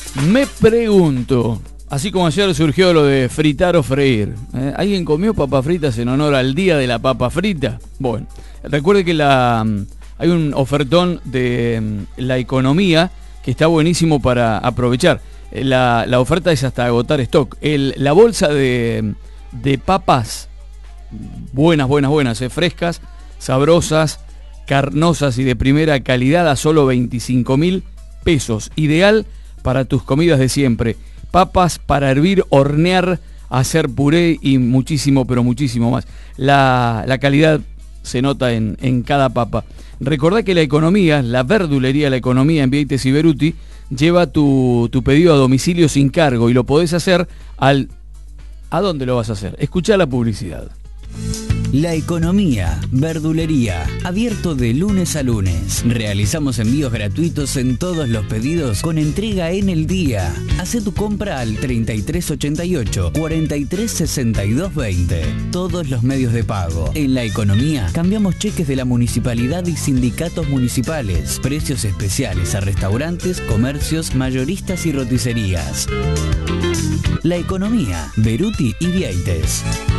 Me pregunto, así como ayer surgió lo de fritar o freír, ¿alguien comió papas fritas en honor al día de la papa frita? Bueno, recuerde que hay un ofertón de la economía que está buenísimo para aprovechar. La oferta es hasta agotar stock. La bolsa de papas buenas, frescas, sabrosas, carnosas y de primera calidad a solo 25.000 pesos. Ideal para tus comidas de siempre. Papas para hervir, hornear, hacer puré y muchísimo, pero muchísimo más. La calidad se nota en cada papa. Recordá que la economía, la verdulería La Economía en Vieites y Beruti, lleva tu pedido a domicilio sin cargo y lo podés hacer ¿A dónde lo vas a hacer? Escuchá la publicidad. La Economía, verdulería, abierto de lunes a lunes. Realizamos envíos gratuitos en todos los pedidos con entrega en el día. Hacé tu compra al 3388 436220. Todos los medios de pago. En La Economía cambiamos cheques de la municipalidad y sindicatos municipales. Precios especiales a restaurantes, comercios, mayoristas y roticerías. La Economía, Beruti y Vieites.